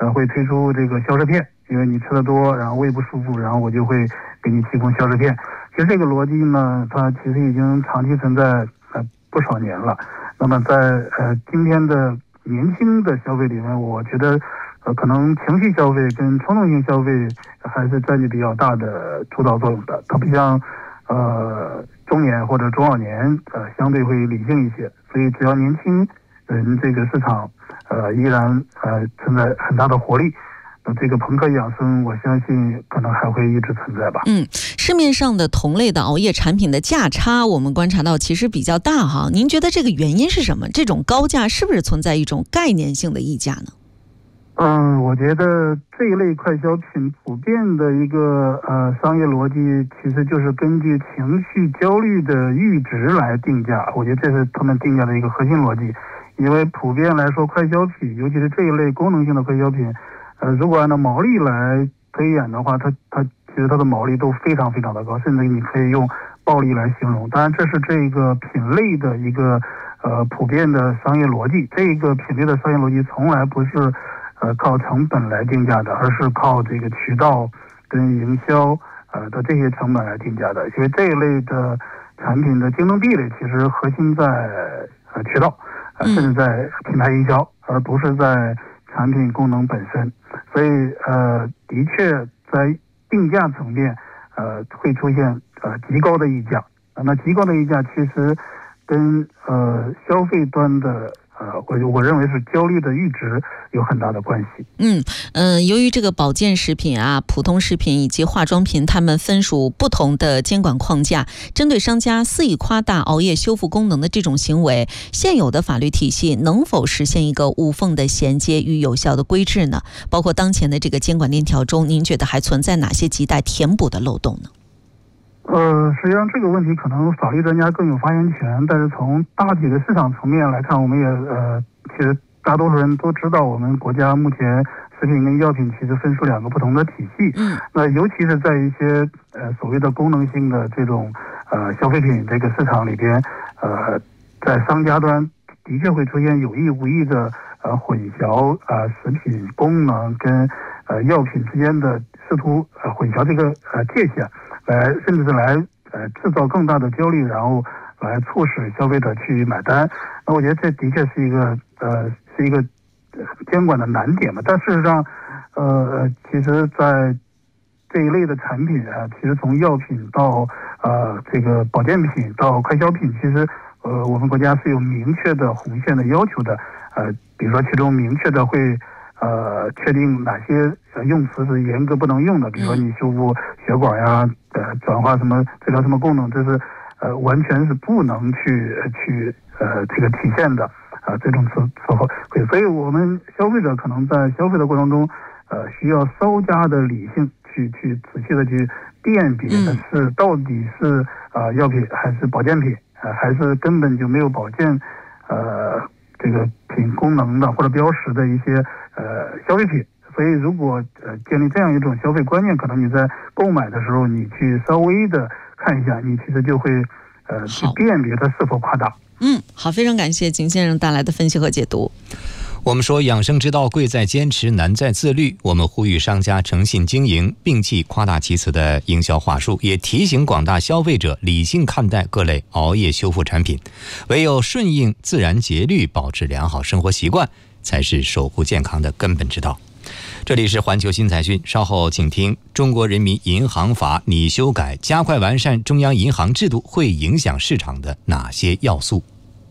会推出这个消食片，因为你吃的多，然后胃不舒服，然后我就会给你提供消食片。其实这个逻辑呢，它其实已经长期存在不少年了。那么在今天的年轻的消费里面，我觉得可能情绪消费跟冲动性消费还是占据比较大的主导作用的。它不像中年或者中老年相对会理性一些，所以只要年轻人这个市场依然存在很大的活力。这个朋克养生，我相信可能还会一直存在吧。 市面上的同类的熬夜产品的价差，我们观察到其实比较大哈。您觉得这个原因是什么？这种高价是不是存在一种概念性的溢价呢？ 我觉得这一类快消品普遍的一个商业逻辑，其实就是根据情绪焦虑的阈值来定价。我觉得这是他们定价的一个核心逻辑。因为普遍来说，快消品，尤其是这一类功能性的快消品，如果按照毛利来推演的话，它其实它的毛利都非常非常的高，甚至你可以用暴利来形容。当然，这是这个品类的一个普遍的商业逻辑。这个品类的商业逻辑从来不是靠成本来定价的，而是靠这个渠道跟营销的这些成本来定价的。因为这一类的产品的竞争壁垒其实核心在渠道，甚至在品牌营销，而不是在产品功能本身。所以的确在定价层面会出现极高的溢价。那极高的溢价其实跟消费端的我认为是焦虑的阈值有很大的关系。 由于这个保健食品普通食品以及化妆品，它们分属不同的监管框架，针对商家肆意夸大熬夜修复功能的这种行为，现有的法律体系能否实现一个无缝的衔接与有效的规制呢？包括当前的这个监管链条中，您觉得还存在哪些亟待填补的漏洞呢？ 实际上这个问题可能法律专家更有发言权，但是从大体的市场层面来看，我们也其实大多数人都知道，我们国家目前食品跟药品其实分属两个不同的体系。那尤其是在一些所谓的功能性的这种消费品这个市场里边，在商家端的确会出现有意无意的混淆食品功能跟药品之间的试图混淆这个界限，甚至是来制造更大的焦虑，然后来促使消费者去买单。那我觉得这的确是一个监管的难点嘛。但事实上，其实在这一类的产品其实从药品到这个保健品到快消品，其实我们国家是有明确的红线的要求的。比如说其中明确的会确定哪些用词是严格不能用的，比如说你修复血管呀，转化什么治疗什么功能，这是完全是不能去这个体现的这种词汇。所以我们消费者可能在消费的过程中需要稍加的理性去仔细的去辨别的是到底是药品还是保健品，还是根本就没有保健这个品功能的或者标识的一些消费品。所以如果建立这样一种消费观念，可能你在购买的时候你去稍微的看一下，你其实就会去辨别它是否夸大。 好，非常感谢景先生带来的分析和解读。 我们说养生之道贵在坚持，难在自律。我们呼吁商家诚信经营，摒弃夸大其词的营销话术，也提醒广大消费者理性看待各类熬夜修复产品。唯有顺应自然节律，保持良好生活习惯，才是守护健康的根本之道。这里是环球新财讯，稍后请听中国人民银行法拟修改，加快完善中央银行制度会影响市场的哪些要素？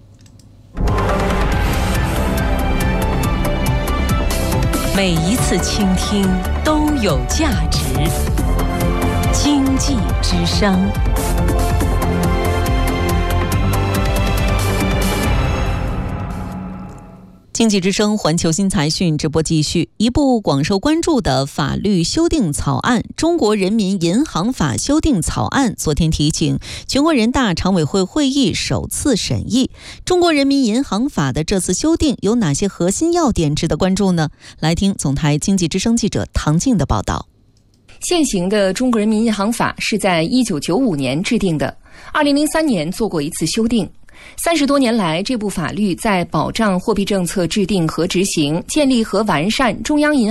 每一次倾听都有价值。经济之声。经济之声环球新财讯直播继续。一部广受关注的法律修订草案《中国人民银行法》修订草案昨天提请全国人大常委会会议首次审议。中国人民银行法的这次修订有哪些核心要点值得关注呢？来听总台经济之声记者唐静的报道。 现行的中国人民银行法是在1995年制定的，2003年做过一次修订。30多年来，这部法律在保障货币政策制定和执行、建立和完善中央银